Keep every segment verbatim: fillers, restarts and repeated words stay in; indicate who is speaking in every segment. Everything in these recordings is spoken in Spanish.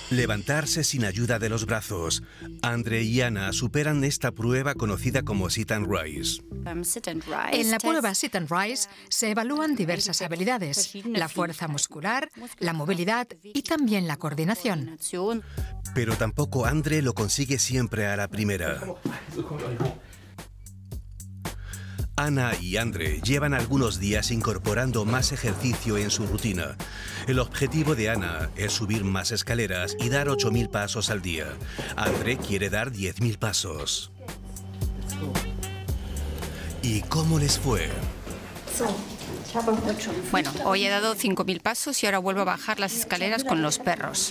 Speaker 1: Levantarse sin ayuda de los brazos. Andre y Anna superan esta prueba conocida como Sit and Rise.
Speaker 2: En la prueba Sit and Rise se evalúan diversas habilidades, la fuerza muscular, la movilidad y también la coordinación.
Speaker 1: Pero tampoco Andre lo consigue siempre a la primera. Anna y Andre llevan algunos días incorporando más ejercicio en su rutina. El objetivo de Anna es subir más escaleras y dar ocho mil pasos al día. Andre quiere dar diez mil pasos. ¿Y cómo les fue?
Speaker 3: Bueno, hoy he dado cinco mil pasos y ahora vuelvo a bajar las escaleras con los perros.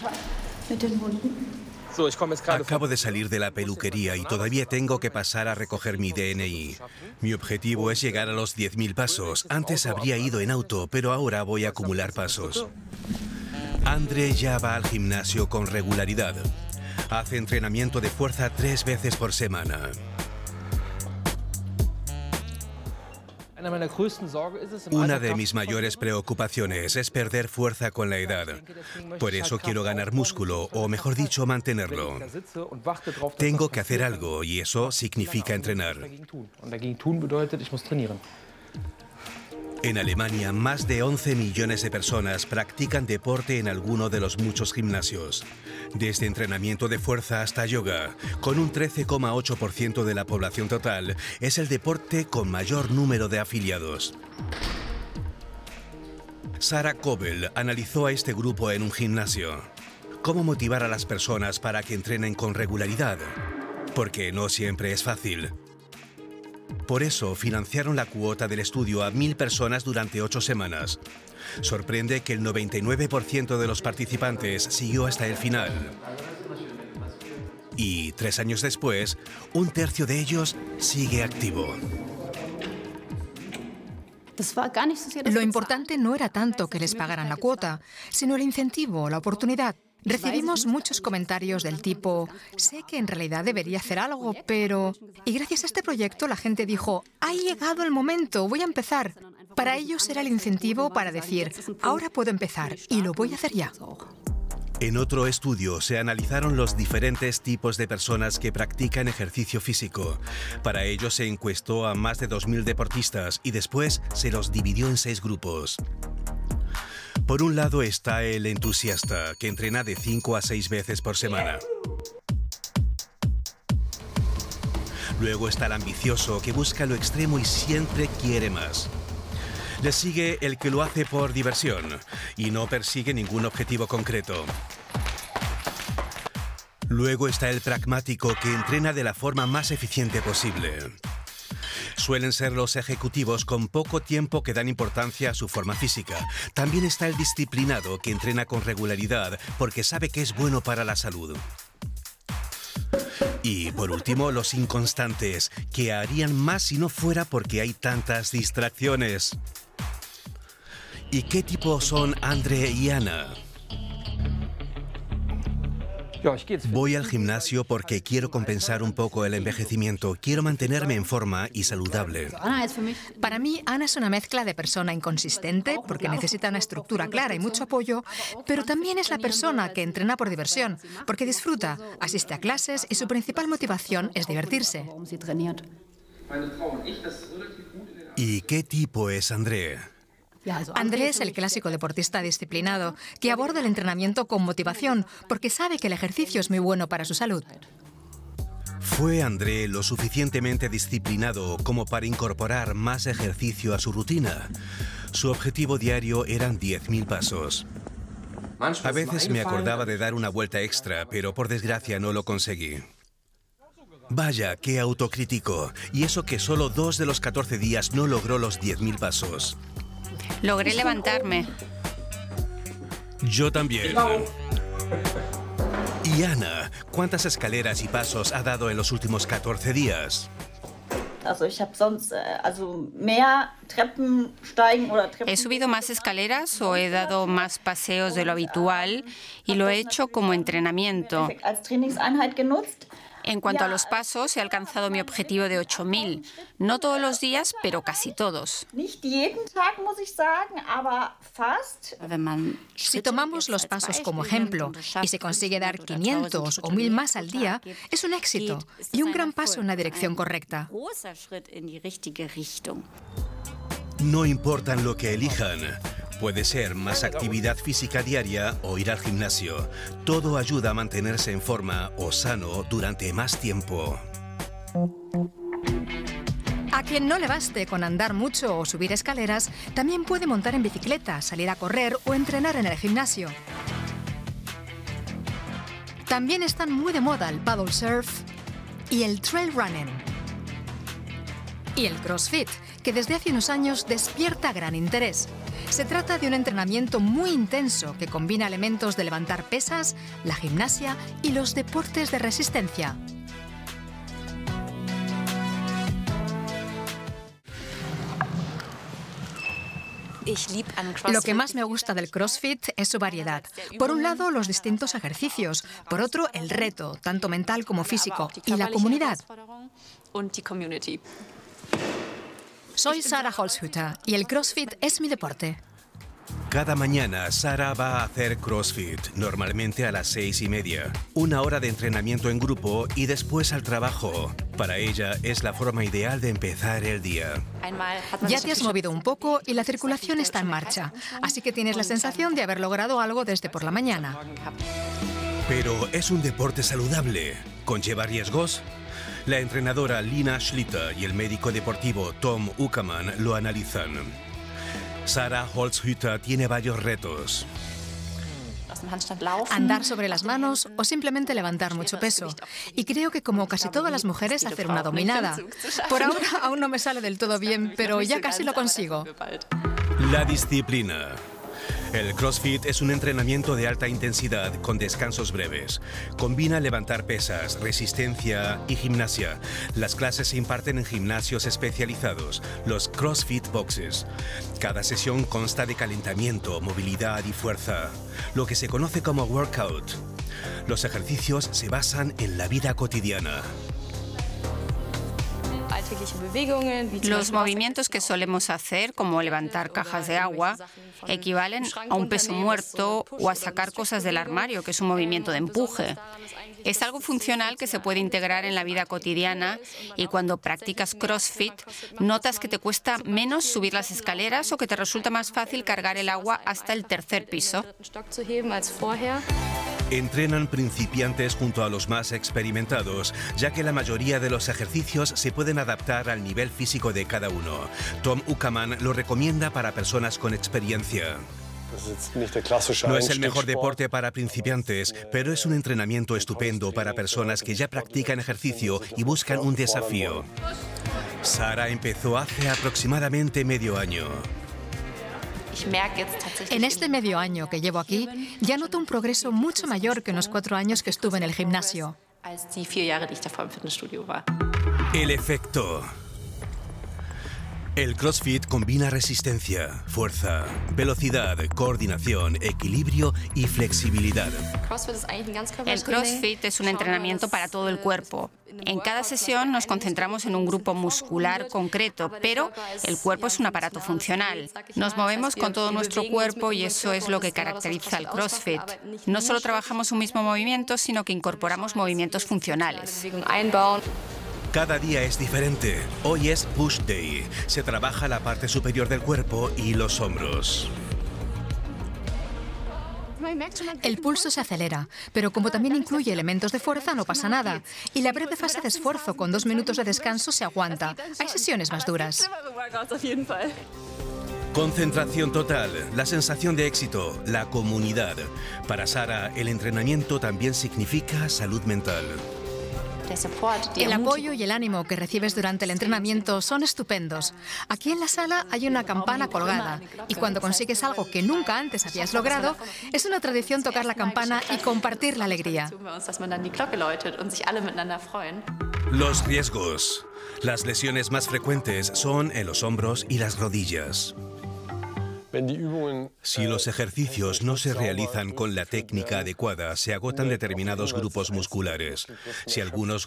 Speaker 1: Acabo de salir de la peluquería y todavía tengo que pasar a recoger mi D N I. Mi objetivo es llegar a los diez mil pasos. Antes habría ido en auto, pero ahora voy a acumular pasos. Andre ya va al gimnasio con regularidad. Hace entrenamiento de fuerza tres veces por semana. Una de mis mayores preocupaciones es perder fuerza con la edad. Por eso quiero ganar músculo, o mejor dicho, mantenerlo. Tengo que hacer algo y eso significa entrenar. En Alemania, más de once millones de personas practican deporte en alguno de los muchos gimnasios. Desde entrenamiento de fuerza hasta yoga, con un trece coma ocho por ciento de la población total, es el deporte con mayor número de afiliados. Sarah Kobel analizó a este grupo en un gimnasio. ¿Cómo motivar a las personas para que entrenen con regularidad? Porque no siempre es fácil. Por eso financiaron la cuota del estudio a mil personas durante ocho semanas. Sorprende que el noventa y nueve por ciento de los participantes siguió hasta el final. Y tres años después, un tercio de ellos sigue activo.
Speaker 2: Lo importante no era tanto que les pagaran la cuota, sino el incentivo, la oportunidad. Recibimos muchos comentarios del tipo, sé que en realidad debería hacer algo, pero... Y gracias a este proyecto la gente dijo, ha llegado el momento, voy a empezar. Para ellos era el incentivo para decir, ahora puedo empezar y lo voy a hacer ya.
Speaker 1: En otro estudio se analizaron los diferentes tipos de personas que practican ejercicio físico. Para ello se encuestó a más de dos mil deportistas y después se los dividió en seis grupos. Por un lado está el entusiasta, que entrena de cinco a seis veces por semana. Luego está el ambicioso, que busca lo extremo y siempre quiere más. Le sigue el que lo hace por diversión y no persigue ningún objetivo concreto. Luego está el pragmático, que entrena de la forma más eficiente posible. Suelen ser los ejecutivos con poco tiempo que dan importancia a su forma física. También está el disciplinado, que entrena con regularidad porque sabe que es bueno para la salud. Y por último, los inconstantes, que harían más si no fuera porque hay tantas distracciones. ¿Y qué tipo son Andre y Anna? Voy al gimnasio porque quiero compensar un poco el envejecimiento. Quiero mantenerme en forma y saludable.
Speaker 2: Para mí, Anna es una mezcla de persona inconsistente, porque necesita una estructura clara y mucho apoyo, pero también es la persona que entrena por diversión, porque disfruta, asiste a clases y su principal motivación es divertirse.
Speaker 1: ¿Y qué tipo es André?
Speaker 2: André es el clásico deportista disciplinado que aborda el entrenamiento con motivación porque sabe que el ejercicio es muy bueno para su salud.
Speaker 1: ¿Fue André lo suficientemente disciplinado como para incorporar más ejercicio a su rutina? Su objetivo diario eran diez mil pasos. A veces me acordaba de dar una vuelta extra, pero por desgracia no lo conseguí. Vaya, qué autocrítico. Y eso que solo dos de los catorce días no logró los diez mil pasos.
Speaker 3: Logré levantarme.
Speaker 1: Yo también. Y Anna, ¿cuántas escaleras y pasos ha dado en los últimos catorce días?
Speaker 3: He subido más escaleras o he dado más paseos de lo habitual y lo he hecho como entrenamiento. En cuanto a los pasos, he alcanzado mi objetivo de ocho mil. No todos los días, pero casi todos.
Speaker 2: Si tomamos los pasos como ejemplo y se consigue dar quinientos o mil más al día, es un éxito y un gran paso en la dirección correcta.
Speaker 1: No importan lo que elijan. Puede ser más actividad física diaria o ir al gimnasio. Todo ayuda a mantenerse en forma o sano durante más tiempo.
Speaker 2: A quien no le baste con andar mucho o subir escaleras, también puede montar en bicicleta, salir a correr o entrenar en el gimnasio. También están muy de moda el paddle surf y el trail running. Y el CrossFit, que desde hace unos años despierta gran interés. Se trata de un entrenamiento muy intenso que combina elementos de levantar pesas, la gimnasia y los deportes de resistencia. Lo que más me gusta del CrossFit es su variedad. Por un lado, los distintos ejercicios. Por otro, el reto, tanto mental como físico. Y la comunidad. Soy Sarah Holzhütter y el CrossFit es mi deporte.
Speaker 1: Cada mañana Sara va a hacer CrossFit, normalmente a las seis y media. Una hora de entrenamiento en grupo y después al trabajo. Para ella es la forma ideal de empezar el día.
Speaker 2: Ya te has movido un poco y la circulación está en marcha, así que tienes la sensación de haber logrado algo desde por la mañana.
Speaker 1: Pero es un deporte saludable. ¿Conlleva riesgos? La entrenadora Lina Schlitter y el médico deportivo Tom Uckerman lo analizan. Sarah Holzhütter tiene varios retos.
Speaker 2: Andar sobre las manos o simplemente levantar mucho peso. Y creo que, como casi todas las mujeres, hacer una dominada. Por ahora aún no me sale del todo bien, pero ya casi lo consigo.
Speaker 1: La disciplina. El CrossFit es un entrenamiento de alta intensidad con descansos breves. Combina levantar pesas, resistencia y gimnasia. Las clases se imparten en gimnasios especializados, los CrossFit Boxes. Cada sesión consta de calentamiento, movilidad y fuerza, lo que se conoce como workout. Los ejercicios se basan en la vida cotidiana.
Speaker 3: Los movimientos que solemos hacer, como levantar cajas de agua, equivalen a un peso muerto o a sacar cosas del armario, que es un movimiento de empuje. Es algo funcional que se puede integrar en la vida cotidiana y cuando practicas CrossFit notas que te cuesta menos subir las escaleras o que te resulta más fácil cargar el agua hasta el tercer piso.
Speaker 1: Entrenan principiantes junto a los más experimentados, ya que la mayoría de los ejercicios se pueden adaptar al nivel físico de cada uno. Tom Uckerman lo recomienda para personas con experiencia. No es el mejor deporte para principiantes, pero es un entrenamiento estupendo para personas que ya practican ejercicio y buscan un desafío. Sara empezó hace aproximadamente medio año.
Speaker 2: En este medio año que llevo aquí, ya noto un progreso mucho mayor que en los cuatro años que estuve en el gimnasio.
Speaker 1: El efecto. El CrossFit combina resistencia, fuerza, velocidad, coordinación, equilibrio y flexibilidad.
Speaker 3: El CrossFit es un entrenamiento para todo el cuerpo. En cada sesión nos concentramos en un grupo muscular concreto, pero el cuerpo es un aparato funcional. Nos movemos con todo nuestro cuerpo y eso es lo que caracteriza al CrossFit. No solo trabajamos un mismo movimiento, sino que incorporamos movimientos funcionales.
Speaker 1: Cada día es diferente. Hoy es Push Day. Se trabaja la parte superior del cuerpo y los hombros.
Speaker 2: El pulso se acelera, pero como también incluye elementos de fuerza, no pasa nada. Y la breve fase de esfuerzo con dos minutos de descanso se aguanta. Hay sesiones más duras.
Speaker 1: Concentración total, la sensación de éxito, la comunidad. Para Sara, el entrenamiento también significa salud mental.
Speaker 2: El apoyo y el ánimo que recibes durante el entrenamiento son estupendos. Aquí en la sala hay una campana colgada y cuando consigues algo que nunca antes habías logrado, es una tradición tocar la campana y compartir la alegría.
Speaker 1: Los riesgos. Las lesiones más frecuentes son en los hombros y las rodillas. Si los ejercicios no se realizan con la técnica adecuada, se agotan determinados grupos musculares. Si algunos